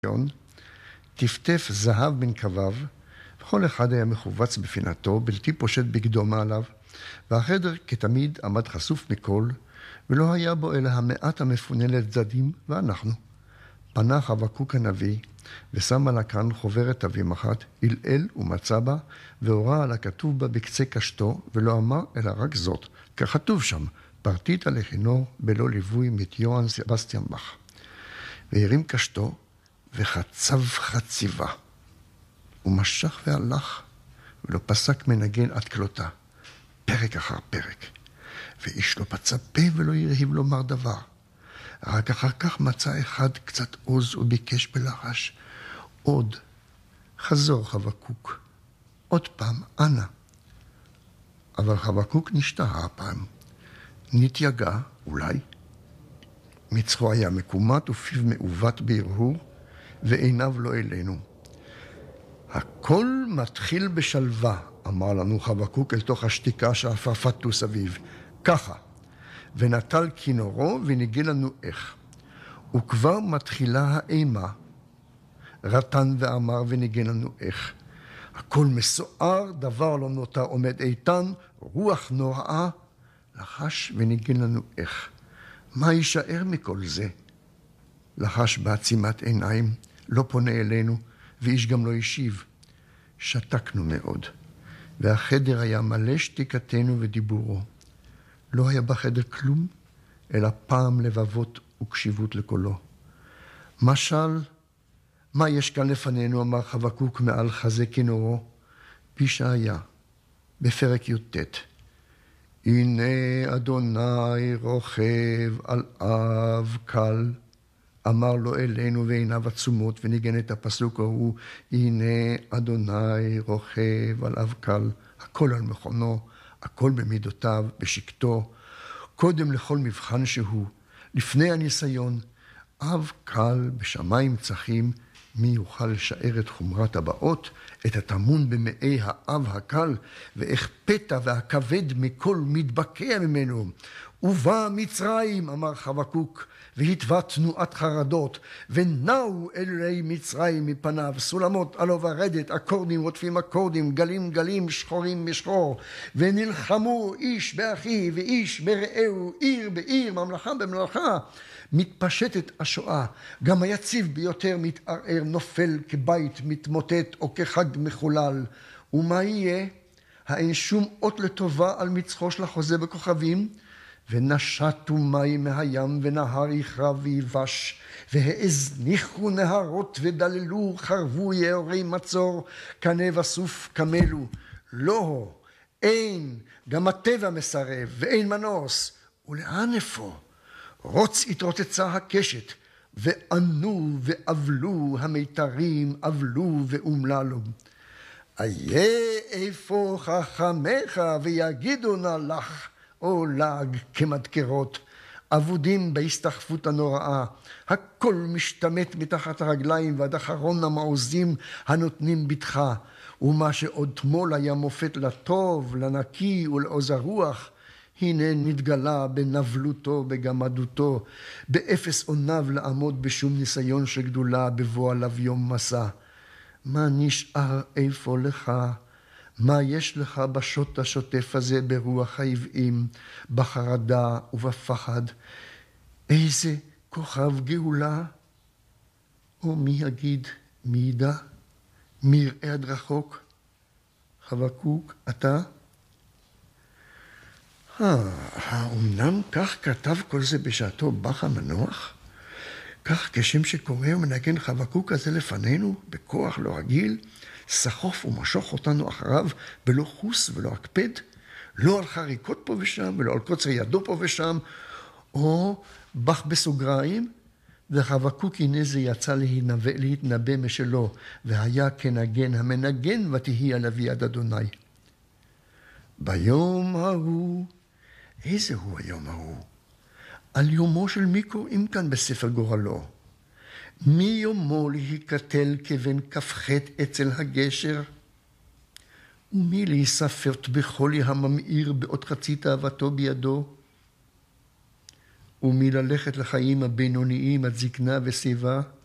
טפטף זהב בין קביו, וכל אחד היה מחובץ בפינתו, בלתי פושט בגדו מעליו, והחדר כתמיד עמד חשוף מכל, ולא היה בו אלא המעט המפונה לצדדים, ואנחנו. פנה חבקוק הנביא, ושם על הקרן חוברת תווים אחת, הלל ומצא בה, והורה על הכתוב בה בקצה קשתו, ולא אמר אלא רק זאת, ככתוב שם, פרטיטה לכינור בלא ליווי מת יוהאן סבסטיאן באך. והרים קשתו, וחצב חציבה. הוא משך והלך, ולא פסק מנגן עד כלותה, פרק אחר פרק. ואיש לא פצה פה ולא ירהיב לומר דבר. רק אחר כך מצא אחד קצת עוז וביקש בלחש, עוד, חזור חבקוק, עוד פעם, אנא. אבל חבקוק נשתהה הפעם, נתייגע, אולי. מצחו היה מקומת ופיו מעוות בהרהור, ועיניו לא אלינו. הכל מתחיל בשלווה, אמר לנו חבקוק אל תוך השתיקה שאפפתו סביב. ככה. ונטל כינורו וניגן לנו איך. וכבר מתחילה האימה. רטן ואמר וניגן לנו איך. הכל מסוער, דבר לא נותר עומד איתן, רוח נוראה, לחש וניגן לנו איך. מה יישאר מכל זה? לחש בעצימת עיניים, לא פונה אלינו, ואיש גם לא השיב. שתקנו מאוד, והחדר היה מלא שתיקתנו ודיבורו. לא היה בחדר כלום, אלא פעם לבבות וקשיבות לקולו. משל, מה יש כאן לפנינו, אמר חבקוק מעל חזה כינורו, פשעיה, בפרק י"ט. הנה אדוני רוכב על אב קל, אמר לו אלינו ועיניו עצומות, וניגן את הפסוק ההוא, הנה אדוני רוכב על אב קל, הכל על מכונו, הכל במידותיו, בשקטו, קודם לכל מבחן שהוא, לפני הניסיון, אב קל בשמיים צחים, מי יוכל לשער את חומרת הבאות, את התמון במאי האב הקל, ואיך פתע והכבד מכל מתבקע ממנו. ובא מצרים, אמר חבקוק, והתווה תנועת חרדות, ונעו אלי מצרים מפניו, סולמות עלו ורדת, אקורדים רודפים אקורדים, גלים גלים, שחורים משחור, ונלחמו איש באחי ואיש ברעהו, עיר בעיר, ממלכה בממלכה. מתפשטת השואה, גם היציב ביותר מתערער, נופל כבית מתמוטט או כחג מחולל. ומה יהיה? האין שום אות לטובה על מצחו של החוזה בכוכבים? ונשתו מים מהים ונהר יכרע ויבש, והזניחו נהרות ודללו, חרבו יערי מצור, קנה וסוף כמלו. לא, אין, גם הטבע מסרב, ואין מנוס. ולאן אפוא? רוץ התרוצצה הקשת, וענו ואבלו המיתרים, אבלו ואומללו. איה איפה חכמיך ויגידו נא לך, או לעג כמדקרות, אבודים בהסתחפות הנוראה, הכל משתמט מתחת הרגליים, ועד אחרון המעוזים הנותנים בתך, ומה שעוד תמול היה מופת לטוב, לנקי ולעוז הרוח, הנה נתגלה בנבלותו, בגמדותו, באפס עוניו לעמוד בשום ניסיון של גדולה, בבוא עליו יום מסע. מה נשאר איפה לך? מה יש לך בשוט השוטף הזה ברוח העבעים, בחרדה ובפחד? איזה כוכב גאולה? או מי יגיד, מי ידע? מי יראה עד רחוק? חבקוק, אתה? האומנם כך כתב כל זה בשעתו באך המנוח? כך כשם שקורא ומנגן חבקוק הזה לפנינו, בכוח לא רגיל, סחוף ומשוך אותנו אחריו, בלא חוס ולא הקפד, לא על חריקות פה ושם, ולא על קוצר ידו פה ושם, או באך בסוגריים, וחבקוק הנה זה יצא להתנבא משלו, והיה כנגן המנגן ותהי עליו יד אדוני. ביום ההוא, איזה הוא היום ההוא? על יומו של מי קוראים כאן בספר גורלו? מי יומו להיקטל כבן כ"ח אצל הגשר? ומי להיספרת בחולי הממאיר בעוד חצי תאוותו בידו? ומי ללכת לחיים הבינוניים עד זקנה ושיבה?